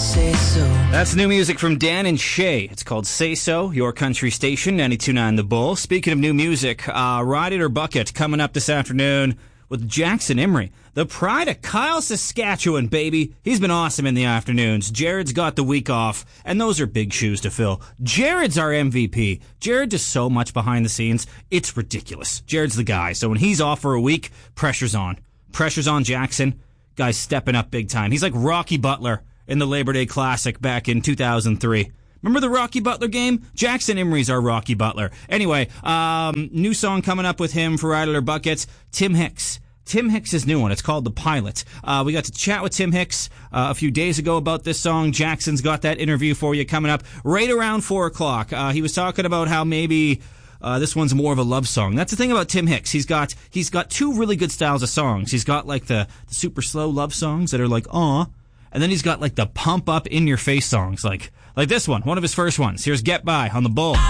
Say so. That's new music from Dan and Shay. It's called Say So, your country station, 92.9 The Bull. Speaking of new music, Ride It or Bucket coming up this afternoon with Jackson Emery. The pride of Kyle, Saskatchewan, baby. He's been awesome in the afternoons. Jared's got the week off, and those are big shoes to fill. Jared's our MVP. Jared does so much behind the scenes. It's ridiculous. Jared's the guy. So when he's off for a week, pressure's on. Pressure's on Jackson. Guy's stepping up big time. He's like Rocky Butler in the Labor Day Classic back in 2003. Remember the Rocky Butler game? Jackson Emery's our Rocky Butler. Anyway, new song coming up with him for Ride It or Buckets. Tim Hicks. Tim Hicks' new one. It's called The Pilot. We got to chat with Tim Hicks a few days ago about this song. Jackson's got that interview for you coming up right around 4 o'clock. He was talking about how maybe this one's more of a love song. That's the thing about Tim Hicks. He's got two really good styles of songs. He's got like the super slow love songs that are like, aw. And then he's got like the pump up in your face songs like this one of his first ones. Here's Get By on The Bull.